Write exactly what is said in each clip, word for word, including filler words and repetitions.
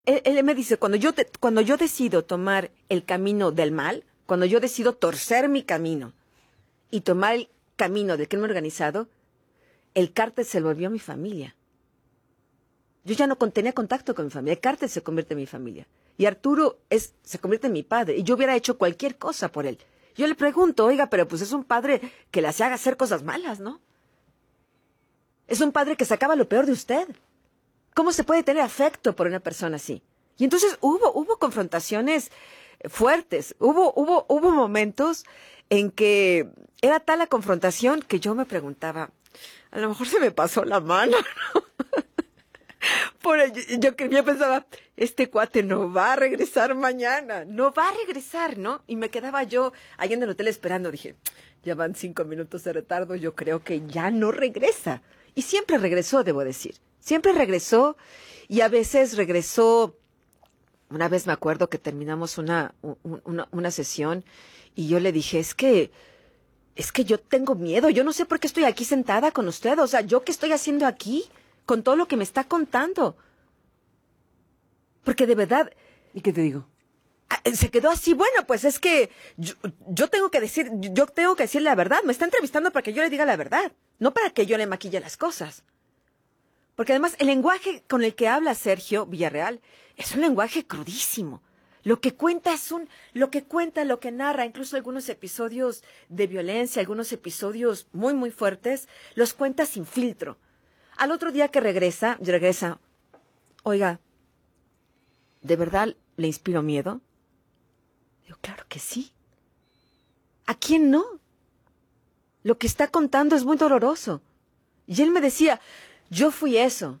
Él, él me dice, cuando yo, te, cuando yo decido tomar el camino del mal, cuando yo decido torcer mi camino y tomar el camino del crimen organizado, el cártel se volvió mi familia. Yo ya no tenía contacto con mi familia. El cártel se convierte en mi familia. Y Arturo es, se convierte en mi padre. Y yo hubiera hecho cualquier cosa por él. Yo le pregunto, oiga, pero pues es un padre que le hace hacer cosas malas, ¿no? Es un padre que sacaba lo peor de usted. ¿Cómo se puede tener afecto por una persona así? Y entonces hubo, hubo confrontaciones fuertes. Hubo, hubo, hubo momentos en que era tal la confrontación que yo me preguntaba, a lo mejor se me pasó la mano, ¿no? Por el, yo, yo, yo pensaba, este cuate no va a regresar mañana, no va a regresar, ¿no? Y me quedaba yo ahí en el hotel esperando. Dije, ya van cinco minutos de retardo, yo creo que ya no regresa. Y siempre regresó, debo decir. Siempre regresó y a veces regresó. Una vez me acuerdo que terminamos una, una, una sesión y yo le dije, es que, es que yo tengo miedo, yo no sé por qué estoy aquí sentada con usted, o sea, ¿yo qué estoy haciendo aquí con todo lo que me está contando? Porque de verdad... ¿Y qué te digo? Se quedó así, bueno, pues es que yo, yo tengo que decir, yo tengo que decir la verdad, me está entrevistando para que yo le diga la verdad, no para que yo le maquille las cosas. Porque además el lenguaje con el que habla Sergio Villarreal es un lenguaje crudísimo. Lo que cuenta es un, lo que cuenta, lo que narra, incluso algunos episodios de violencia, algunos episodios muy, muy fuertes, los cuenta sin filtro. Al otro día que regresa, regresa, oiga, ¿de verdad le inspiro miedo? Digo, claro que sí. ¿A quién no? Lo que está contando es muy doloroso. Y él me decía, yo fui eso.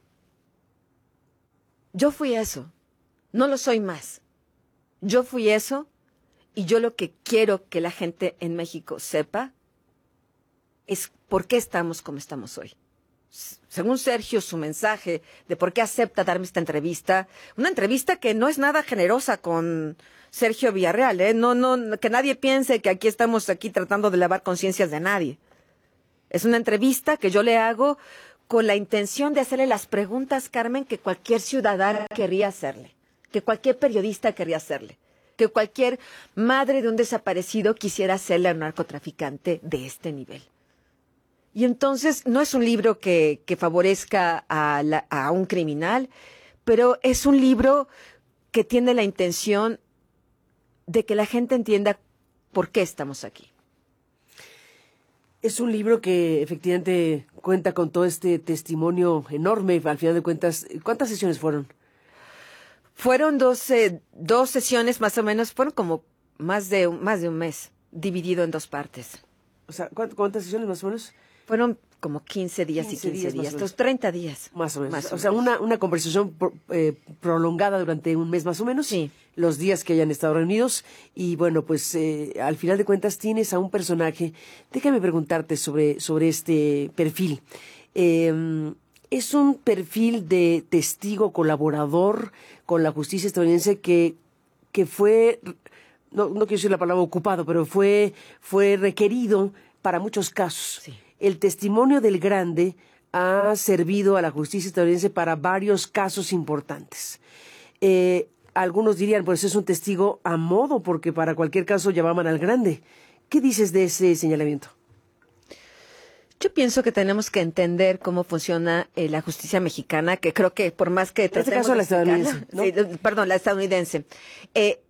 Yo fui eso. No lo soy más. Yo fui eso y yo lo que quiero que la gente en México sepa es por qué estamos como estamos hoy. Según Sergio, su mensaje de por qué acepta darme esta entrevista, una entrevista que no es nada generosa con Sergio Villarreal, ¿eh? No, no, que nadie piense que aquí estamos aquí tratando de lavar conciencias de nadie. Es una entrevista que yo le hago con la intención de hacerle las preguntas, Carmen, que cualquier ciudadano querría hacerle, que cualquier periodista querría hacerle, que cualquier madre de un desaparecido quisiera hacerle a un narcotraficante de este nivel. Y entonces no es un libro que, que favorezca a, la, a un criminal, pero es un libro que tiene la intención de que la gente entienda por qué estamos aquí. Es un libro que efectivamente cuenta con todo este testimonio enorme. Al final de cuentas, ¿cuántas sesiones fueron? Fueron dos, eh, dos sesiones más o menos, fueron como más de, más de un mes, dividido en dos partes. O sea, ¿cuántas sesiones más o menos? Fueron como quince días quince y quince días, días estos treinta días. Más o menos. Más o, o sea, menos. Una, una conversación eh, prolongada durante un mes más o menos. Sí. Los días que hayan estado reunidos. Y bueno, pues eh, al final de cuentas tienes a un personaje. Déjame preguntarte sobre, sobre este perfil. Eh, es un perfil de testigo colaborador con la justicia estadounidense que, que fue, no, no quiero decir la palabra ocupado, pero fue, fue requerido para muchos casos. Sí. El testimonio del Grande ha servido a la justicia estadounidense para varios casos importantes. Eh, algunos dirían, pues es un testigo a modo, porque para cualquier caso llamaban al Grande. ¿Qué dices de ese señalamiento? Yo pienso que tenemos que entender cómo funciona eh, la justicia mexicana, que creo que por más que... En este caso la estadounidense, ¿no? Sí, perdón, la estadounidense. Eh,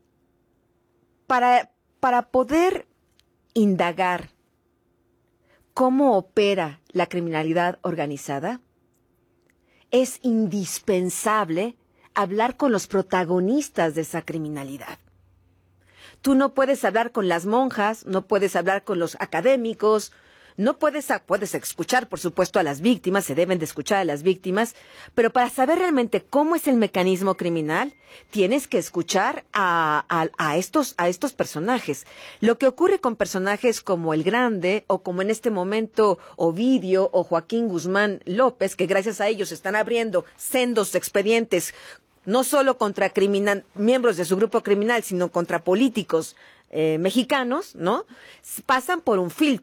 para, para poder indagar cómo opera la criminalidad organizada, es indispensable hablar con los protagonistas de esa criminalidad. Tú no puedes hablar con las monjas, no puedes hablar con los académicos, no puedes, puedes escuchar, por supuesto, a las víctimas, se deben de escuchar a las víctimas, pero para saber realmente cómo es el mecanismo criminal, tienes que escuchar a, a, a, estos, a estos personajes. Lo que ocurre con personajes como El Grande, o como en este momento Ovidio o Joaquín Guzmán López, que gracias a ellos están abriendo sendos expedientes, no solo contra criminal, miembros de su grupo criminal, sino contra políticos eh, mexicanos, ¿no? Pasan por un filtro.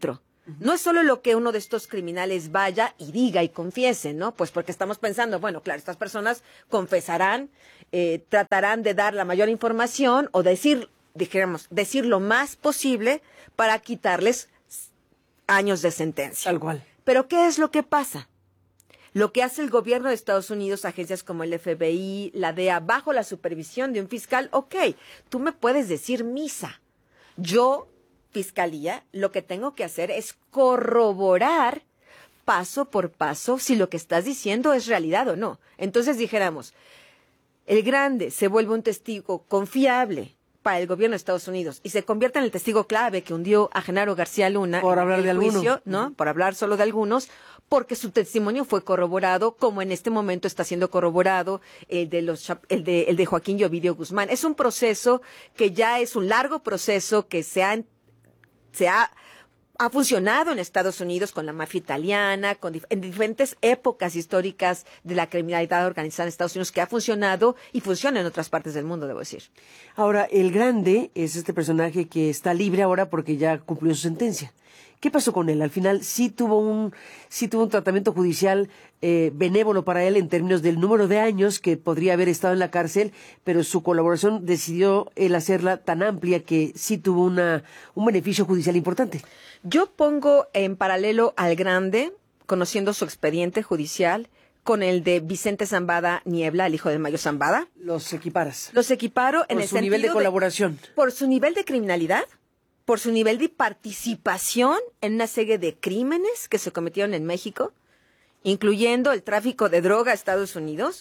Uh-huh. No es solo lo que uno de estos criminales vaya y diga y confiese, ¿no? Pues porque estamos pensando, bueno, claro, estas personas confesarán, eh, tratarán de dar la mayor información o decir, dijéramos, decir lo más posible para quitarles años de sentencia. Tal cual. Pero ¿qué es lo que pasa? Lo que hace el gobierno de Estados Unidos, agencias como el F B I, la D E A, bajo la supervisión de un fiscal, ok, tú me puedes decir misa. Yo, fiscalía, lo que tengo que hacer es corroborar paso por paso si lo que estás diciendo es realidad o no. Entonces dijéramos, el Grande se vuelve un testigo confiable para el gobierno de Estados Unidos y se convierte en el testigo clave que hundió a Genaro García Luna por en hablar de juicio, alguno, ¿no? Uh-huh. Por hablar solo de algunos, porque su testimonio fue corroborado, como en este momento está siendo corroborado el de los el de el de Joaquín y Ovidio Guzmán. Es un proceso que ya es un largo proceso que se ha se ha ha funcionado en Estados Unidos con la mafia italiana, con dif- en diferentes épocas históricas de la criminalidad organizada en Estados Unidos, que ha funcionado y funciona en otras partes del mundo, debo decir. Ahora, el Grande es este personaje que está libre ahora porque ya cumplió su sentencia. ¿Qué pasó con él? Al final sí tuvo un, sí tuvo un tratamiento judicial eh, benévolo para él en términos del número de años que podría haber estado en la cárcel, pero su colaboración decidió él hacerla tan amplia que sí tuvo una, un beneficio judicial importante. Yo pongo en paralelo al Grande, conociendo su expediente judicial, con el de Vicente Zambada Niebla, el hijo de Mayo Zambada. Los equiparas. Los equiparo en por el su nivel de colaboración. De, por su nivel de criminalidad, por su nivel de participación en una serie de crímenes que se cometieron en México, incluyendo el tráfico de droga a Estados Unidos,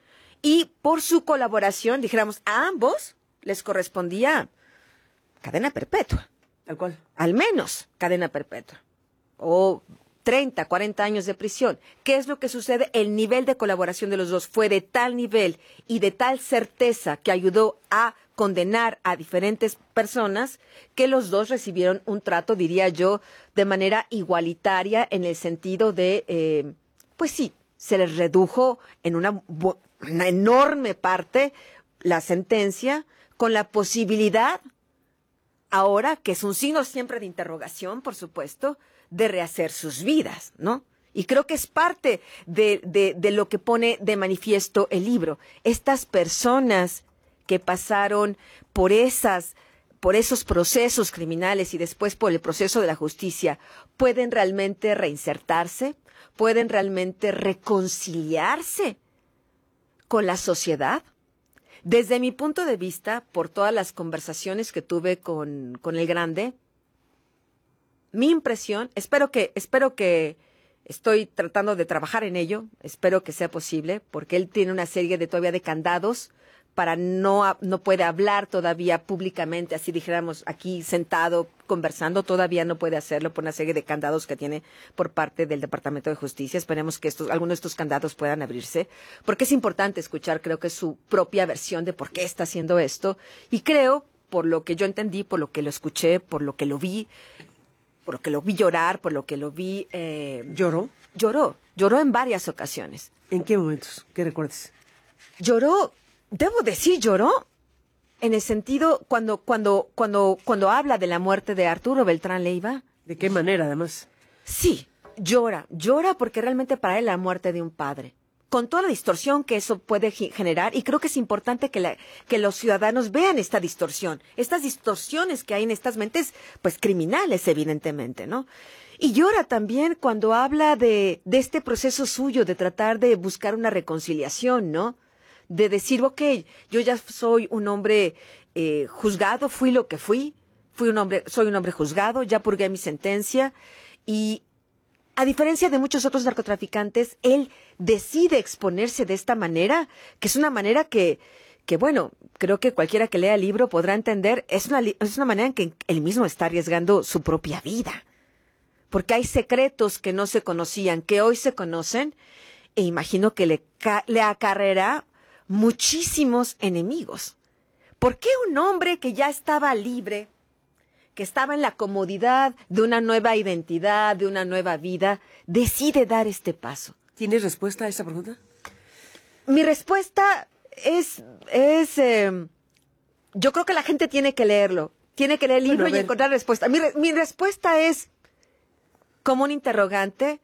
y por su colaboración, dijéramos, a ambos les correspondía cadena perpetua. Tal cual. Al menos cadena perpetua. O treinta, cuarenta años de prisión. ¿Qué es lo que sucede? El nivel de colaboración de los dos fue de tal nivel y de tal certeza que ayudó a condenar a diferentes personas que los dos recibieron un trato, diría yo, de manera igualitaria en el sentido de, eh, pues sí, se les redujo en una, una enorme parte la sentencia con la posibilidad, ahora que es un signo siempre de interrogación, por supuesto, de rehacer sus vidas, ¿no? Y creo que es parte de, de, de lo que pone de manifiesto el libro. Estas personas que pasaron por esas, por esos procesos criminales y después por el proceso de la justicia, pueden realmente reinsertarse, pueden realmente reconciliarse con la sociedad. Desde mi punto de vista, por todas las conversaciones que tuve con, con el Grande, mi impresión, espero que, espero que estoy tratando de trabajar en ello, espero que sea posible, porque él tiene una serie de todavía de candados para no, no puede hablar todavía públicamente, así dijéramos, aquí sentado, conversando, todavía no puede hacerlo por una serie de candados que tiene por parte del Departamento de Justicia. Esperemos que estos, algunos de estos candados puedan abrirse, porque es importante escuchar, creo que su propia versión de por qué está haciendo esto, y creo, por lo que yo entendí, por lo que lo escuché, por lo que lo vi, por lo que lo vi llorar, por lo que lo vi... Eh, ¿Lloró? Lloró, lloró en varias ocasiones. ¿En qué momentos? ¿Qué recuerdas? Lloró, debo decir, lloró en el sentido cuando, cuando, cuando, cuando habla de la muerte de Arturo Beltrán Leiva. ¿De qué manera, además? Sí, llora, llora porque realmente para él la muerte de un padre, con toda la distorsión que eso puede generar, y creo que es importante que, la, que los ciudadanos vean esta distorsión, estas distorsiones que hay en estas mentes, pues criminales, evidentemente, ¿no? Y llora también cuando habla de, de este proceso suyo de tratar de buscar una reconciliación, ¿no? De decir, ok, yo ya soy un hombre eh, juzgado, fui lo que fui, fui un hombre, soy un hombre juzgado, ya purgué mi sentencia, y a diferencia de muchos otros narcotraficantes, él decide exponerse de esta manera, que es una manera que, que bueno, creo que cualquiera que lea el libro podrá entender, es una, es una manera en que él mismo está arriesgando su propia vida. Porque hay secretos que no se conocían, que hoy se conocen, e imagino que le, le acarreará muchísimos enemigos. ¿Por qué un hombre que ya estaba libre, que estaba en la comodidad de una nueva identidad, de una nueva vida, decide dar este paso? ¿Tienes respuesta a esa pregunta? Mi respuesta es, es eh, yo creo que la gente tiene que leerlo, tiene que leer el libro bueno, y encontrar respuesta. Mi, mi respuesta es, como un interrogante.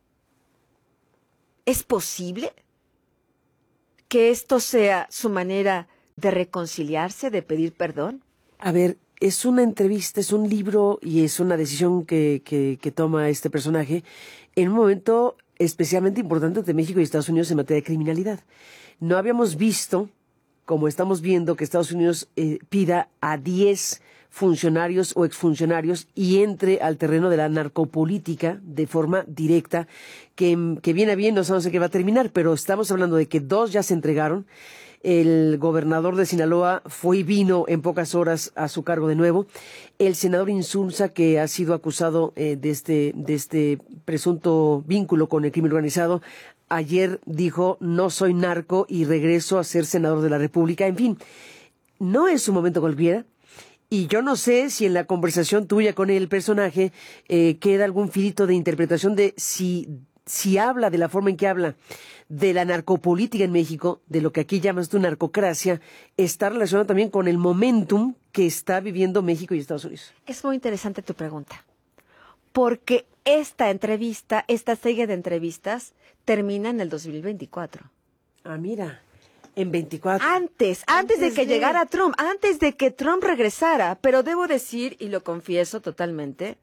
¿Es posible que esto sea su manera de reconciliarse, de pedir perdón? A ver, es una entrevista, es un libro y es una decisión que, que, que toma este personaje en un momento especialmente importante de México y Estados Unidos en materia de criminalidad. No habíamos visto, como estamos viendo, que Estados Unidos eh, pida a diez funcionarios o exfuncionarios y entre al terreno de la narcopolítica de forma directa, que, que viene a bien, no sabemos en qué va a terminar, pero estamos hablando de que dos ya se entregaron. El gobernador de Sinaloa fue y vino en pocas horas a su cargo de nuevo. El senador Insulza, que ha sido acusado eh, de este, de este presunto vínculo con el crimen organizado, ayer dijo, no soy narco y regreso a ser senador de la República. En fin, no es un momento cualquiera. Y yo no sé si en la conversación tuya con el personaje eh, queda algún filito de interpretación de si, si habla de la forma en que habla de la narcopolítica en México, de lo que aquí llamas tu narcocracia, está relacionado también con el momentum que está viviendo México y Estados Unidos. Es muy interesante tu pregunta, porque esta entrevista, esta serie de entrevistas, termina en el dos mil veinticuatro. Ah, mira. En veinticuatro. Antes, antes, antes de que de... llegara Trump, antes de que Trump regresara. Pero debo decir, y lo confieso totalmente,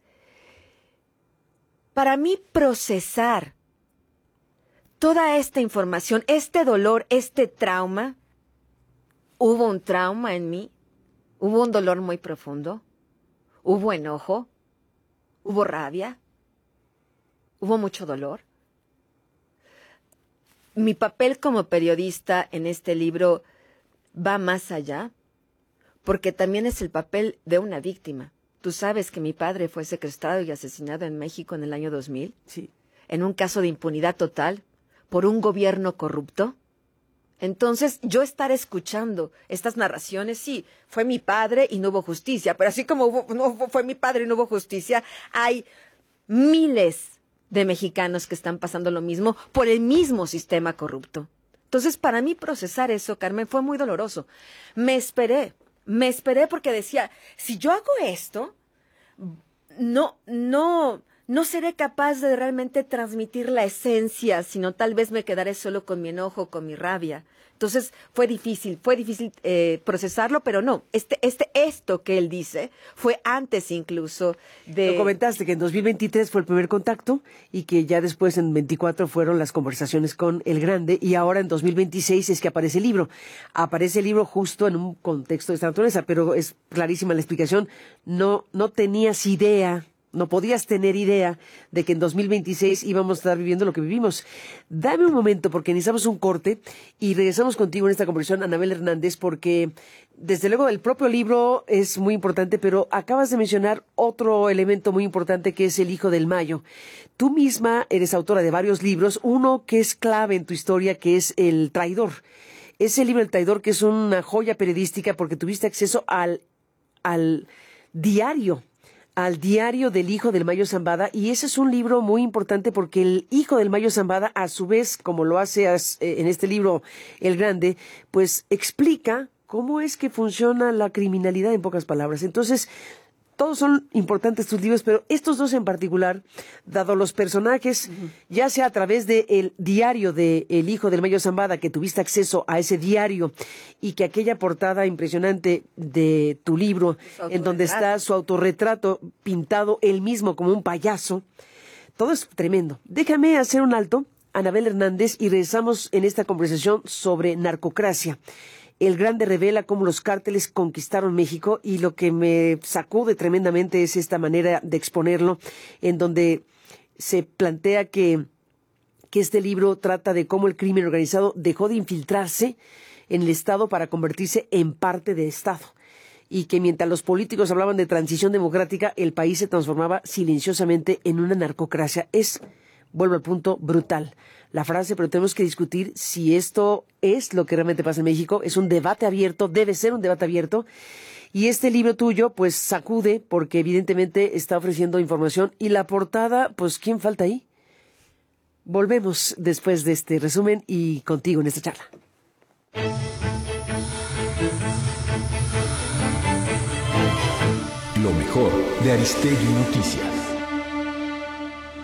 para mí procesar toda esta información, este dolor, este trauma, hubo un trauma en mí, hubo un dolor muy profundo, hubo enojo, hubo rabia, hubo mucho dolor. Mi papel como periodista en este libro va más allá, porque también es el papel de una víctima. Tú sabes que mi padre fue secuestrado y asesinado en México en el año dos mil, sí, en un caso de impunidad total por un gobierno corrupto. Entonces, yo estar escuchando estas narraciones, sí, fue mi padre y no hubo justicia, pero así como hubo, no fue mi padre y no hubo justicia, hay miles de mexicanos que están pasando lo mismo por el mismo sistema corrupto. Entonces, para mí procesar eso, Carmen, fue muy doloroso. Me esperé, me esperé porque decía, si yo hago esto, no, no, no seré capaz de realmente transmitir la esencia, sino tal vez me quedaré solo con mi enojo, con mi rabia. Entonces, fue difícil, fue difícil eh, procesarlo, pero no, este, este, esto que él dice fue antes incluso de... Lo comentaste que en dos mil veintitrés fue el primer contacto y que ya después en veinticuatro fueron las conversaciones con el Grande y ahora en dos mil veintiséis es que aparece el libro. Aparece el libro justo en un contexto de esta naturaleza, pero es clarísima la explicación. No, no tenías idea... No podías tener idea de que en dos mil veintiséis íbamos a estar viviendo lo que vivimos. Dame un momento porque necesitamos un corte y regresamos contigo en esta conversación, Anabel Hernández, porque desde luego el propio libro es muy importante, pero acabas de mencionar otro elemento muy importante que es El Hijo del Mayo. Tú misma eres autora de varios libros, uno que es clave en tu historia, que es El Traidor. Ese libro, El Traidor, que es una joya periodística porque tuviste acceso al, al diario al diario del hijo del Mayo Zambada, y ese es un libro muy importante porque el hijo del Mayo Zambada, a su vez, como lo hace en este libro El Grande, pues explica cómo es que funciona la criminalidad en pocas palabras. Entonces, todos son importantes tus libros, pero estos dos en particular, dado los personajes, uh-huh. ya sea a través del diario de El Hijo del Mayo Zambada, que tuviste acceso a ese diario, y que aquella portada impresionante de tu libro, en donde está su autorretrato pintado él mismo como un payaso, todo es tremendo. Déjame hacer un alto, Anabel Hernández, y regresamos en esta conversación sobre narcocracia. El Grande revela cómo los cárteles conquistaron México y lo que me sacude tremendamente es esta manera de exponerlo, en donde se plantea que, que este libro trata de cómo el crimen organizado dejó de infiltrarse en el Estado para convertirse en parte del Estado. Y que mientras los políticos hablaban de transición democrática, el país se transformaba silenciosamente en una narcocracia. Es, vuelvo al punto, brutal la frase, pero tenemos que discutir si esto es lo que realmente pasa en México. Es un debate abierto, debe ser un debate abierto. Y este libro tuyo, pues, sacude, porque evidentemente está ofreciendo información. Y la portada, pues, ¿quién falta ahí? Volvemos después de este resumen y contigo en esta charla. Lo mejor de Aristegui Noticias.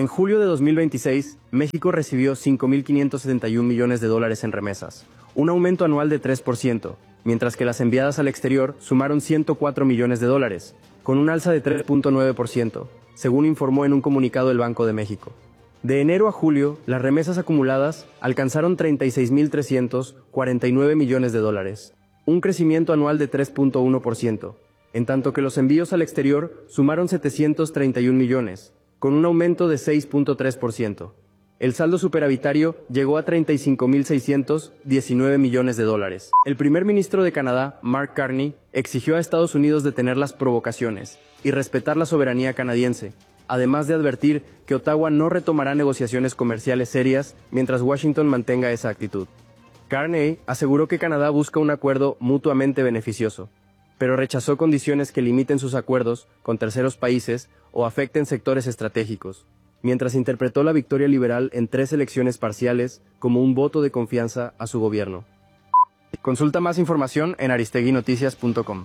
En julio de dos mil veintiséis, México recibió cinco mil quinientos setenta y un millones de dólares en remesas, un aumento anual de tres por ciento, mientras que las enviadas al exterior sumaron ciento cuatro millones de dólares, con un alza de tres punto nueve por ciento, según informó en un comunicado el Banco de México. De enero a julio, las remesas acumuladas alcanzaron treinta y seis mil trescientos cuarenta y nueve millones de dólares, un crecimiento anual de tres punto uno por ciento, en tanto que los envíos al exterior sumaron setecientos treinta y un millones, con un aumento de seis punto tres por ciento. El saldo superavitario llegó a treinta y cinco mil seiscientos diecinueve millones de dólares. El primer ministro de Canadá, Mark Carney, exigió a Estados Unidos detener las provocaciones y respetar la soberanía canadiense, además de advertir que Ottawa no retomará negociaciones comerciales serias mientras Washington mantenga esa actitud. Carney aseguró que Canadá busca un acuerdo mutuamente beneficioso, pero rechazó condiciones que limiten sus acuerdos con terceros países o afecten sectores estratégicos, mientras interpretó la victoria liberal en tres elecciones parciales como un voto de confianza a su gobierno. Consulta más información en aristegui noticias punto com.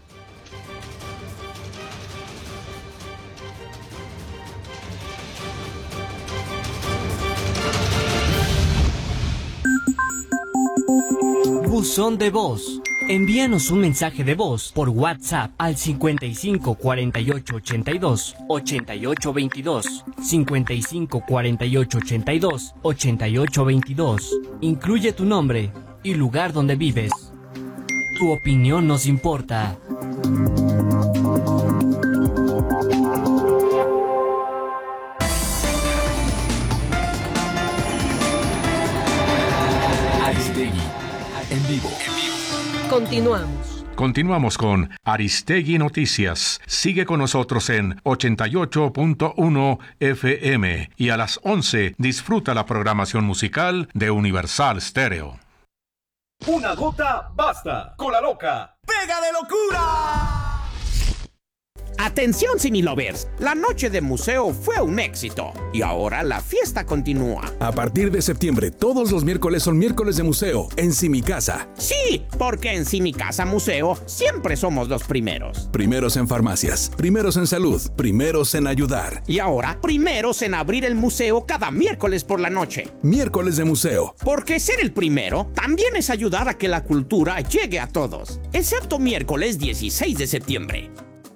Buzón de voz. Envíanos un mensaje de voz por WhatsApp al cincuenta y cinco cuarenta y ocho ochenta y dos ochenta y ocho veintidós, cincuenta y cinco cuarenta y ocho ochenta y dos ochenta y ocho veintidós. Incluye tu nombre y lugar donde vives. Tu opinión nos importa. Aristegui, en vivo. Continuamos. Continuamos con Aristegui Noticias. Sigue con nosotros en ochenta y ocho punto uno F M y a las once disfruta la programación musical de Universal Stereo. Una gota basta. Cola loca. ¡Pega de locura! Atención Cinelovers, la noche de museo fue un éxito y ahora la fiesta continúa. A partir de septiembre, todos los miércoles son miércoles de museo en Simicasa. Sí, porque en Simicasa Museo siempre somos los primeros. Primeros en farmacias, primeros en salud, primeros en ayudar. Y ahora, primeros en abrir el museo cada miércoles por la noche. Miércoles de museo. Porque ser el primero también es ayudar a que la cultura llegue a todos. Excepto miércoles dieciséis de septiembre.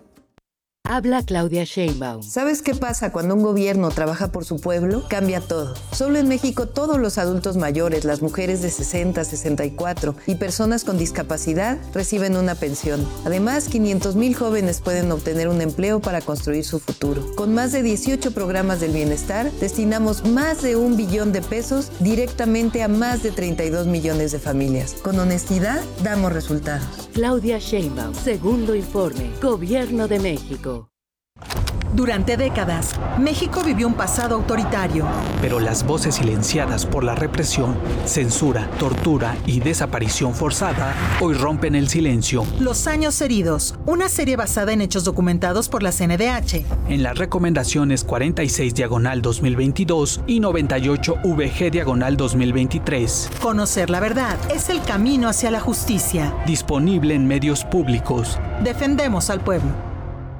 Habla Claudia Sheinbaum. ¿Sabes qué pasa cuando un gobierno trabaja por su pueblo? Cambia todo. Solo en México todos los adultos mayores, las mujeres de sesenta, sesenta y cuatro y personas con discapacidad reciben una pensión. Además, quinientos mil jóvenes pueden obtener un empleo para construir su futuro. Con más de dieciocho programas del bienestar, destinamos más de un billón de pesos directamente a más de treinta y dos millones de familias. Con honestidad, damos resultados. Claudia Sheinbaum, segundo informe, Gobierno de México. Durante décadas, México vivió un pasado autoritario. Pero las voces silenciadas por la represión, censura, tortura y desaparición forzada hoy rompen el silencio. Los años heridos, una serie basada en hechos documentados por la C N D H. En las recomendaciones cuarenta y seis diagonal dos mil veintidós y noventa y ocho V G diagonal dos mil veintitrés. Conocer la verdad es el camino hacia la justicia. Disponible en medios públicos. Defendemos al pueblo.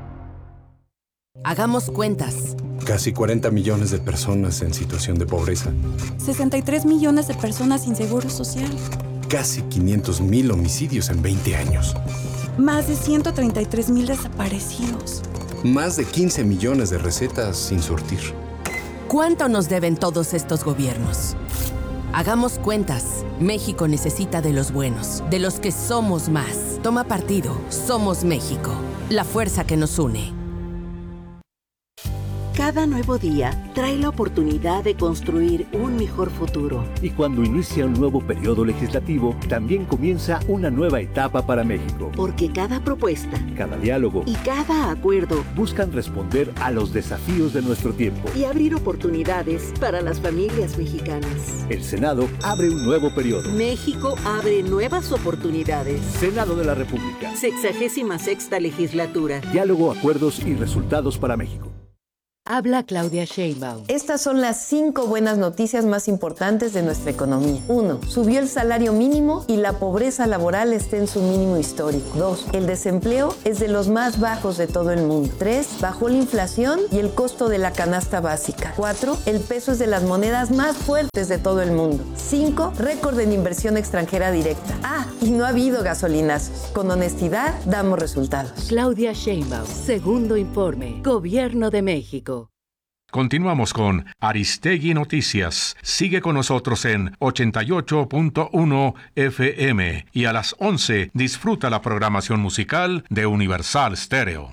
Hagamos cuentas. Casi cuarenta millones de personas en situación de pobreza. sesenta y tres millones de personas sin seguro social. Casi quinientos mil homicidios en veinte años. Más de ciento treinta y tres mil desaparecidos. Más de quince millones de recetas sin surtir. ¿Cuánto nos deben todos estos gobiernos? Hagamos cuentas. México necesita de los buenos, de los que somos más. Toma partido. Somos México. La fuerza que nos une. Cada nuevo día trae la oportunidad de construir un mejor futuro. Y cuando inicia un nuevo periodo legislativo, también comienza una nueva etapa para México. Porque cada propuesta, cada diálogo y cada acuerdo buscan responder a los desafíos de nuestro tiempo y abrir oportunidades para las familias mexicanas. El Senado abre un nuevo periodo. México abre nuevas oportunidades. Senado de la República. Sexagésima sexta legislatura. Diálogo, acuerdos y resultados para México. Habla Claudia Sheinbaum. Estas son las cinco buenas noticias más importantes de nuestra economía. uno. Subió el salario mínimo y la pobreza laboral está en su mínimo histórico. dos. El desempleo es de los más bajos de todo el mundo. tres. Bajó la inflación y el costo de la canasta básica. cuatro. El peso es de las monedas más fuertes de todo el mundo. cinco. Récord en inversión extranjera directa. Ah, y no ha habido gasolinazos. Con honestidad damos resultados. Claudia Sheinbaum. Segundo informe. Gobierno de México. Continuamos con Aristegui Noticias. Sigue con nosotros en ochenta y ocho punto uno F M y a las once disfruta la programación musical de Universal Stereo.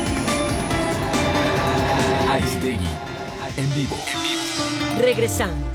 Aristegui en vivo. Regresamos.